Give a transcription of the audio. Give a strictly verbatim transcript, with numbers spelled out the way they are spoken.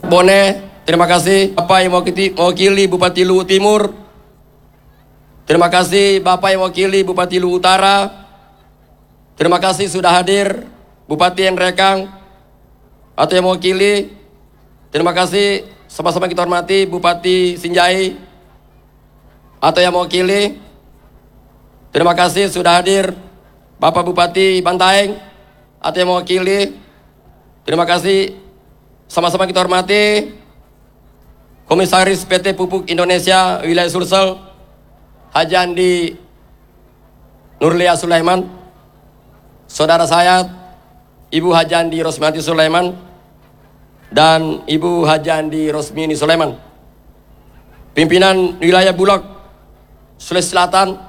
Bone, terima kasih Bapak yang mewakili Bupati Luwu Timur. Terima kasih Bapak yang mewakili Bupati Luwu Utara. Terima kasih sudah hadir Bupati Nrekang atau yang mewakili. Terima kasih sama-sama kita hormati Bupati Sinjai atau yang mewakili. Terima kasih sudah hadir Bapak Bupati Bantaeng atau yang mewakili. Terima kasih sama-sama kita hormati Komisaris P T Pupuk Indonesia Wilayah Sulsel Haji Andi Nurlia Sulaiman, saudara saya Ibu Haji Andi Rosmiati Sulaiman dan Ibu Haji Andi Rosmini Sulaiman, pimpinan wilayah Bulog Sulawesi Selatan,